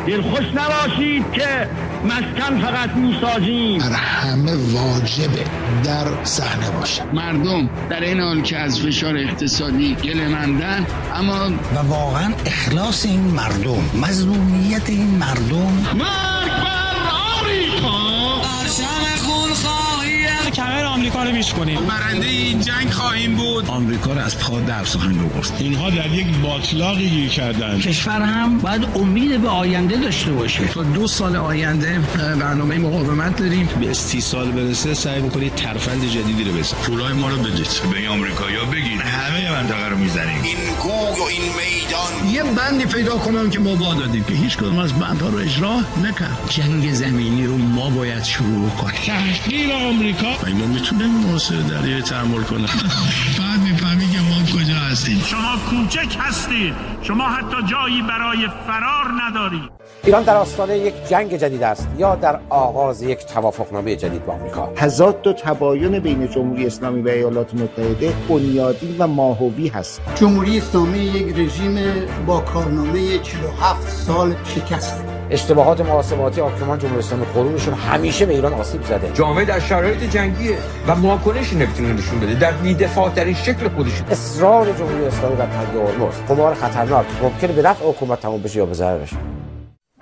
دلخوش نباشید که مسکن فقط میسازیم. بر همه واجبه در صحنه باشه. مردم در این حال که از فشار اقتصادی گله‌مندن، اما و واقعا اخلاص این مردم، مظلومیت این مردم. مرگ بر آمریکا! برشم خونخواهی کمر آمریکا رو بیش کنیم. برنده این جنگ خواهیم بود. آمریکا رو از پا در سخن آورد. اینها در یک باطلاقی گیر کردن. کشور هم باید امید به آینده داشته باشه. تا 2 سال آینده برنامه مقاومت داریم. به 30 سال برسه سعی می‌کنید ترفند جدیدی رو بزنید. پولای ما رو بدید. به آمریکایی‌ها بگید همه منطقه رو میزنیم. این کوه و این میدان یه بندی پیدا کنم که ما دادیم که هیچ کدوم از بندها رو اجرا نکرد. جنگ زمینی رو ما باید شروع کنیم. تحقیر آمریکا. ما میتونیم محاصره دریایی تحمل کنیم. بعد میفهمی که ما کجا هستیم. شما کوچک هستید. شما حتی جایی برای فرار ندارید. ایران در آستانه یک جنگ جدید است یا در آغاز یک توافقنامه جدید با آمریکا. تضاد و تباین بین جمهوری اسلامی و ایالات متحده بنیادی و ماهوی هست. جمهوری اسلامی یک رژیم با کارنامه 47 سال شکسته. اشتباهات محاسباتی حاکمان جمهوری اسلامی قرونشون همیشه به ایران آسیب زده. جامعه در شرایط جنگیه و واکنشی نمیتونه نشون بده در بی‌دفاع ترین شکل خودش. اصرار جمهوری اسلامی بر تنگ هرمز قمار خطرناک ممکنه به نفع حکومت تمام بشه یا به ضررش.